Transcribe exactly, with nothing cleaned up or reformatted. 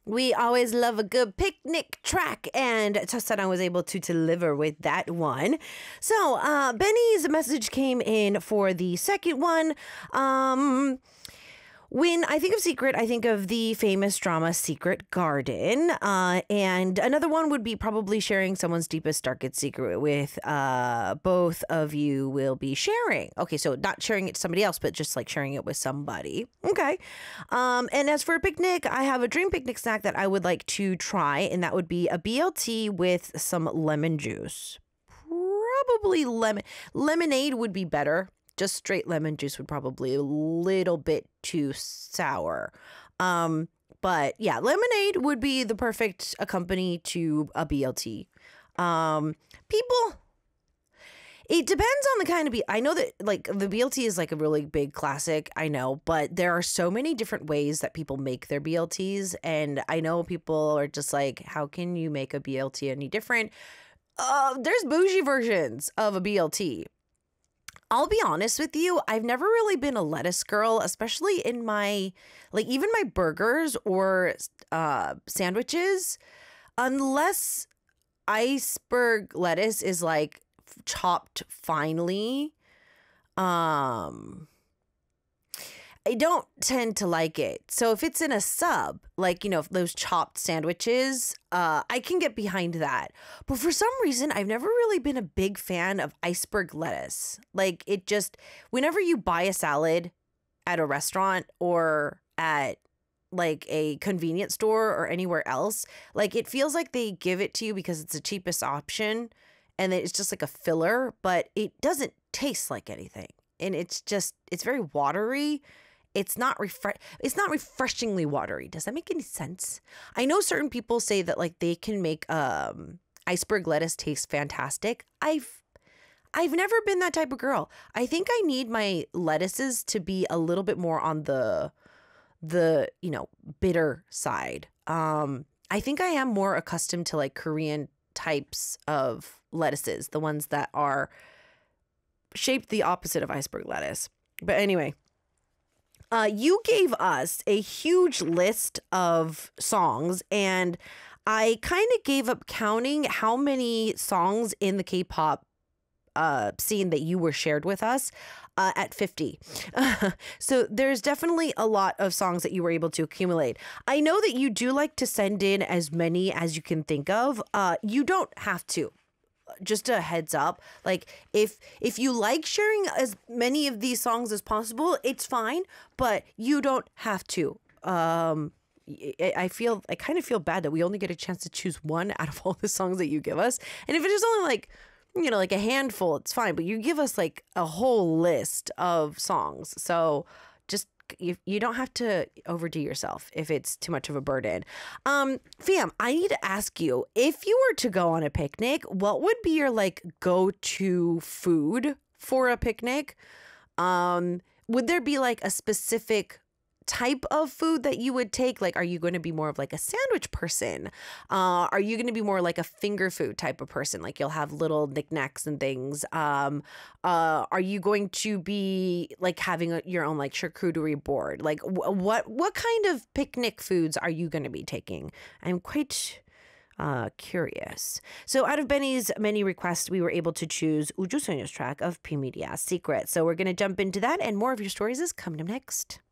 We always love a good picnic track, and Tosadang was able to deliver with that one. So, uh, Benny's message came in for the second one. Um... When I think of Secret, I think of the famous drama Secret Garden. Uh, and another one would be probably sharing someone's deepest, darkest secret with uh, both of you will be sharing. Okay, so not sharing it to somebody else, but just like sharing it with somebody. Okay. Um, and as for a picnic, I have a dream picnic snack that I would like to try, and that would be a B L T with some lemon juice. Probably lemon. Lemonade would be better. Just straight lemon juice would probably a little bit too sour. Um, but yeah, lemonade would be the perfect accompany to a B L T. Um, people, it depends on the kind of B. I know that like the B L T is like a really big classic. I know, but there are so many different ways that people make their B L Ts. And I know people are just like, how can you make a B L T any different? Uh, there's bougie versions of a B L T. I'll be honest with you, I've never really been a lettuce girl, especially in my, like even my burgers or uh, sandwiches, unless iceberg lettuce is like chopped finely. Um, I don't tend to like it. So if it's in a sub, like, you know, those chopped sandwiches, uh, I can get behind that. But for some reason, I've never really been a big fan of iceberg lettuce. Like it just, whenever you buy a salad at a restaurant or at like a convenience store or anywhere else, like it feels like they give it to you because it's the cheapest option and it's just like a filler, but it doesn't taste like anything. And it's just, it's very watery. It's not refresh. It's not refreshingly watery. Does that make any sense? I know certain people say that like they can make um, iceberg lettuce taste fantastic. I've I've never been that type of girl. I think I need my lettuces to be a little bit more on the the you know bitter side. Um, I think I am more accustomed to like Korean types of lettuces, the ones that are shaped the opposite of iceberg lettuce. But anyway. Uh, you gave us a huge list of songs, and I kind of gave up counting how many songs in the K-pop uh, scene that you were shared with us uh, at fifty. So there's definitely a lot of songs that you were able to accumulate. I know that you do like to send in as many as you can think of. Uh, you don't have to. Just a heads up, like if if you like sharing as many of these songs as possible, it's fine, but you don't have to. Um, I, I feel I kind of feel bad that we only get a chance to choose one out of all the songs that you give us, and if it is only like you know like a handful, it's fine. But you give us like a whole list of songs, so just. You, you don't have to overdo yourself if it's too much of a burden. Um, fam, I need to ask you, if you were to go on a picnic, what would be your like go-to food for a picnic? Um, would there be like a specific type of food that you would take? Like, are you going to be more of like a sandwich person? Uh, are you going to be more like a finger food type of person? Like you'll have little knickknacks and things. Um, uh, are you going to be like having a, your own like charcuterie board? Like w- what, what kind of picnic foods are you going to be taking? I'm quite uh, curious. So out of Benny's many requests, we were able to choose Uju Sonyo's track of P Media's Secret. So we're going to jump into that, and more of your stories is coming up next.